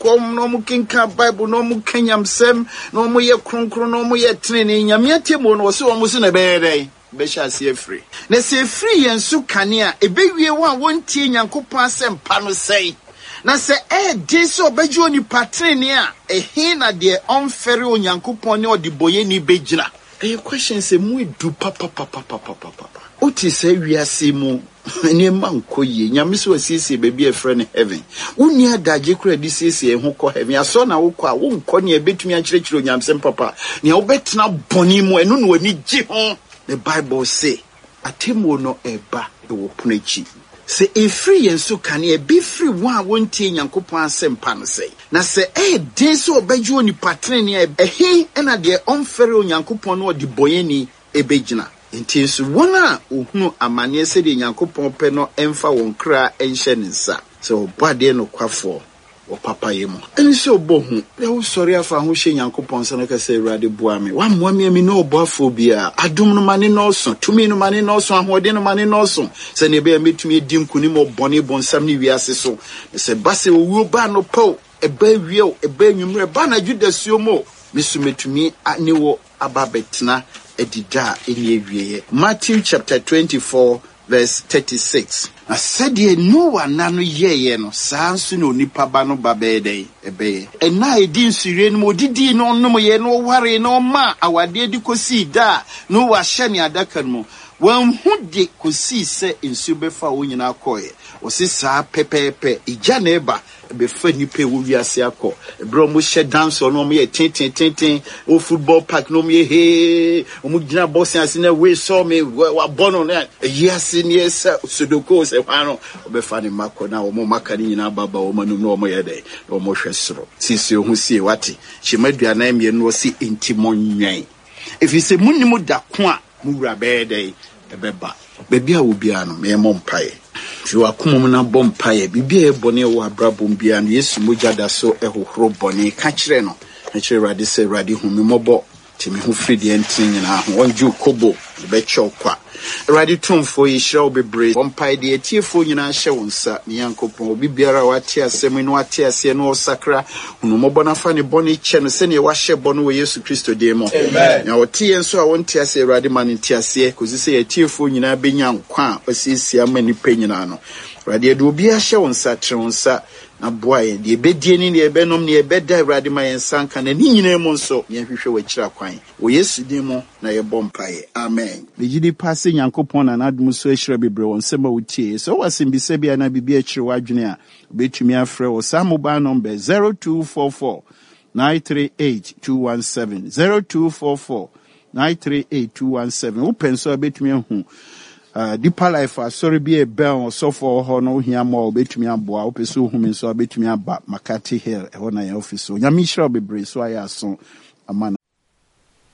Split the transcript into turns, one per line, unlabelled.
kom no mu kenka Bible no mu kanyam sem no mu ye kronkron no mu ye trene nyame atemo no se omo se na be besha se free na se free yensu kane a ebewie wa wontie Nyankopon asɛmpa no sei na se de so obejo ni patrene a ehin na de onfere Onyankopon ne odiboye ni begyina question say mu edu papa oti say wiase mu ne mankoye nyame so asiesie baby e friend heaven woni adaje kura di siesie ho kɔ heaven aso na wo kɔ a wo nkɔ ne betumi akyerɛkyerɛ onyamsem papa ne wo betena bɔne mu eno no wani gye ho the Bible say atemo no eba e wo ponachi se efri yenso kane e be free one a wontie Nyankopon asɛmpa no sei na se den so obeju oni patrene ehi na de onfere Onyankopon no odi boyeni ebegyina nti so wona ohunu amane se de Nyankopon pe no emfa won kra enhye ne nsa so bade no kwafo o papa yemo eni so bohu e wo sori afa ho hye Nyankopon se no ka se Awurade boa me wa moa me no oboafo bia adom no mane no so tumi no mane no so ahode no mane no so se ne be metumi edi nkuni mo bone bonsam ne wiase so se base owuo ba no pau eba wieo eba nwumre ba na judasuo mo mesumetumi ne wo ababetena edida eni ewieye Matthew chapter 24 verse 36 na said Noah nano yeye no sansu no nipa ba no babede ebe ena edi nsure no modidi no no ye no ware no ma awade di kosi da no wa hye ne adaka no wan hude kosi se nsu befa wo nyina koye osisa pepepe ija na eba be fa nipa wo wiase akọ ebro mo hye dance no mo ye tin o football park no mo ye he o mo gina boss ase na we saw me wa bono na yiase ne esa sodoko se hwano obefa ne makọ na o mo maka ni nyina baba o manum no mo ye de o mo hwe soro sisi o hu sie wate hyemadua na me no si intimo nwan efise munnimu da ko a mu wura be de ebeba bebi a obia no me mo mpae fi akomom na bompae bibia e bone wo abrabom bia no Yesu mogya da so ehohoro bone ka kire no na kire Awurade se Awurade hu me mobɔ timi hu firi de ntin nyina ho onju kobo be chokwa Awurade tumfo yi hira obebre bompae de etiefo nyina hye wo nsa ne Yankopɔn obi biara wate asɛm no wate ase no osakra hunu mobɔ na fa ne bone kye no se ne wahye bone wo Yesu Kristo de mo amen na wote yenso a wonte ase Awurade ma ne nte ase kozi se etiefo nyina benya nkwa a osiesia ma ni pe nyina no Awurade de obi ahye wo nsa tre wo nsa na boaye de bedie ni de benom ne beda Awurade ma yensanka na ni nyina mu nso ye hwehwe wachira kwan wo Yesu de mo na ye bompae amen begidi passe Nyankopɔn na nadum so ahira bebre won sema wutie so wasimbise bia na bibia akire wadwene a betumi afrɛ wo sa mobile number 0244 938217 0244 938217 upenso betumi ahu Deeper Life sorry be a bell so for ho no hia ma obetumi aboa opeso hu mi so obetumi aba Makati Hill e ho na office so nyame hira bebre so aya so amana